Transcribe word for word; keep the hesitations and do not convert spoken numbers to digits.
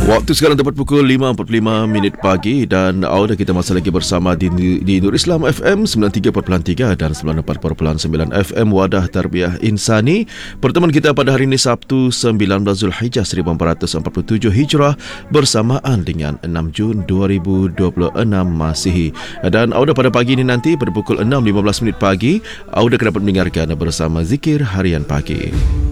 Waktu sekarang tepat pukul lima empat puluh lima minit pagi dan audio kita masih lagi bersama di, di Nur Islam F M sembilan puluh tiga perpuluhan tiga dan sembilan puluh empat perpuluhan sembilan F M Wadah Tarbiyah Insani. Pertemuan kita pada hari ini Sabtu sembilan belas Zulhijjah seribu empat ratus empat puluh tujuh Hijrah bersamaan dengan enam Jun dua ribu dua puluh enam Masihi. Dan audio pada pagi ini nanti pada pukul enam lima belas minit pagi audio akan dapat mendengarkan bersama Zikir Harian Pagi.